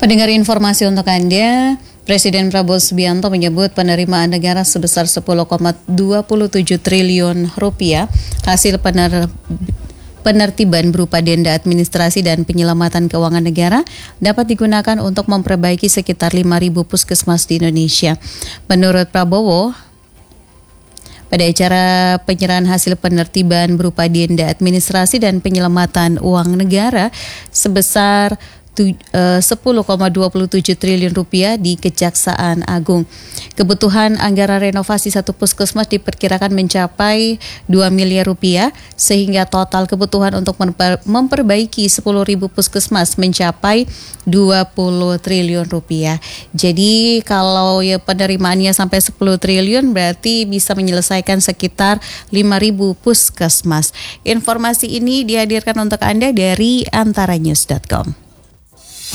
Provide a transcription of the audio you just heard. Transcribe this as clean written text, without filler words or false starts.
Pendengar, informasi untuk Anda, Presiden Prabowo Subianto menyebut penerimaan negara sebesar 10,27 triliun rupiah hasil penertiban berupa denda administrasi dan penyelamatan keuangan negara dapat digunakan untuk memperbaiki sekitar 5.000 puskesmas di Indonesia. Menurut Prabowo, pada acara penyerahan hasil penertiban berupa denda administrasi dan penyelamatan uang negara sebesar 10,27 triliun rupiah di Kejaksaan Agung. Kebutuhan anggaran renovasi satu puskesmas diperkirakan mencapai 2 miliar rupiah, sehingga total kebutuhan untuk memperbaiki 10.000 puskesmas mencapai 20 triliun rupiah. Jadi kalau penerimaannya sampai 10 triliun berarti bisa menyelesaikan sekitar 5.000 puskesmas. Informasi ini dihadirkan untuk Anda dari antaranews.com.